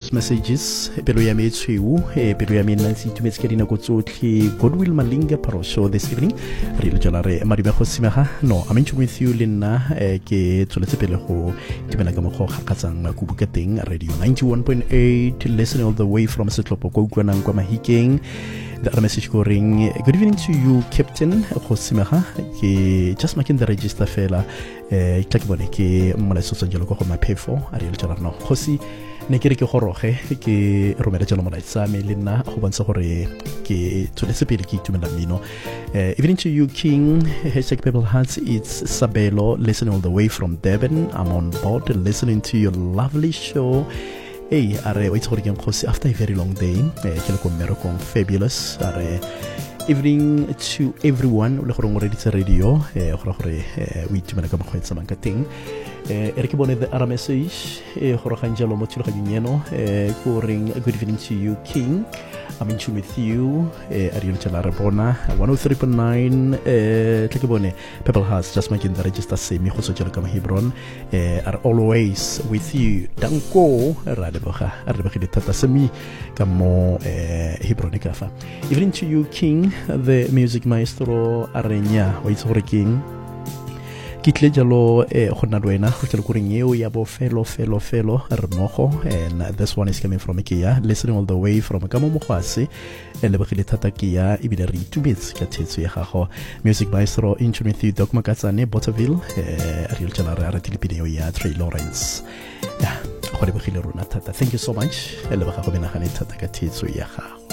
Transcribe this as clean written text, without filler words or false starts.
text messages pelo ya me tshweu pelo ya me nna se itumetse ka dinako tsotlhe. Godwill Malinga Parosho this evening re le jala re mariba go simega no I'm in with you le nna ke tsoletse pele go timela ka moggo gakgatsang go buka teng radio 91.8 listening all the way from Setlopo go utlwanang kwa Mahikeng. The other message going, good evening to you, Captain Josimeha. Ke just making the register fela. Take bone ke mona so tsangelo go ma pay for. Ariel jara no. Khosi ne ke re ke goroge ke romela jalo mona tsa me le nna go bontsha gore ke tsholetse pele ke itumela mino. Evening to you, King. Hashtag People Hearts. It's Sabelo listening all the way from Devon. I'm on board listening to your lovely show. Hey, are wait for again after a very long day. Fabulous. Evening to everyone. Radio. We do make a some thing. Eric Bonnet the message. Horokanjalo Motuka Uniano. Good evening to you, King. I'm in tune with you. Ariel Chalarabona 103.9. Tekebone. People has just making the register. Say me Hoso Jalakama Hebron are always with you. Danko Radeboha. Arbeki Tata Semi Kamo Hebronikafa. Evening to you, King, the music maestro Arenya. Wait for King. Kitle jalo honadwena hotel kuringeo ya bo fellow remojo, and this one is coming from Ikea listening all the way from Kamomohasi le bakile tatakia ibile ritubits ka tsetso ya gago music maestro in tune with you Doc Makatsane Botterville Ariel Chalara Ratilipineo ya Trey Lawrence ya go le bakile rona tata. Thank you so much le baka go bena gane tata ka tsetso ya gago.